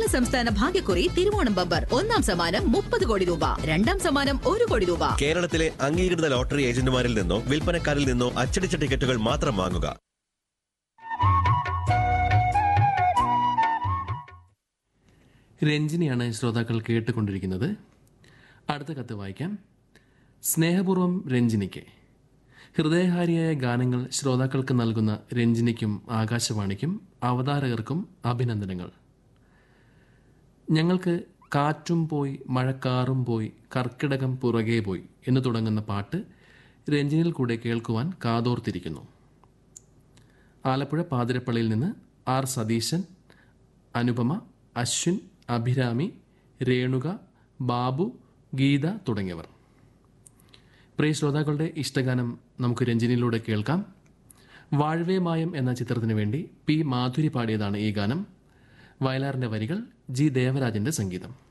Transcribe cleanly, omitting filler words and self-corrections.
സംസ്ഥാന ഭാഗ്യക്കുറി തിരുവോണം ബമ്പർ. ഒന്നാം സമ്മാനം 30 കോടി രൂപ, രണ്ടാം സമ്മാനം 1 കോടി രൂപ. കേരളത്തിലെ അംഗീകൃത ലോട്ടറി ഏജന്റുമാരിൽ നിന്നോ വിൽപ്പനക്കാരിൽ നിന്നോ അച്ചടിച്ച ടിക്കറ്റുകൾ മാത്രം വാങ്ങുക. രഞ്ജിനിയാണ് ശ്രോതാക്കൾ കേട്ടുകൊണ്ടിരിക്കുന്നത്. അടുത്ത കത്ത് വായിക്കാം. സ്നേഹപൂർവ്വം രഞ്ജിനിക്ക്. ഹൃദയഹാരിയായ ഗാനങ്ങൾ ശ്രോതാക്കൾക്ക് നൽകുന്ന രഞ്ജിനിക്കും ആകാശവാണിക്കും അവതാരകർക്കും അഭിനന്ദനങ്ങൾ. ഞങ്ങൾക്ക് കാറ്റും പോയി മഴക്കാറും പോയി കർക്കിടകം പുറകെ പോയി എന്ന് തുടങ്ങുന്ന പാട്ട് രഞ്ജിനിയിൽ കൂടെ കേൾക്കുവാൻ കാതോർത്തിരിക്കുന്നു. ആലപ്പുഴ പാതിരപ്പള്ളിയിൽ നിന്ന് ആർ സതീശൻ, അനുപമ, അശ്വിൻ, അഭിരാമി, രേണുക, ബാബു, ഗീത തുടങ്ങിയവർ. പ്രിയ ശ്രോതാക്കളുടെ ഇഷ്ടഗാനം നമുക്ക് രഞ്ജിനിയിലൂടെ കേൾക്കാം. വാഴ്വേ മായം എന്ന ചിത്രത്തിനു വേണ്ടി പി മാധുരി പാടിയതാണ് ഈ ഗാനം. വയലാറിന്റെ വരികൾ, ജി ദേവരാജന്റെ സംഗീതം.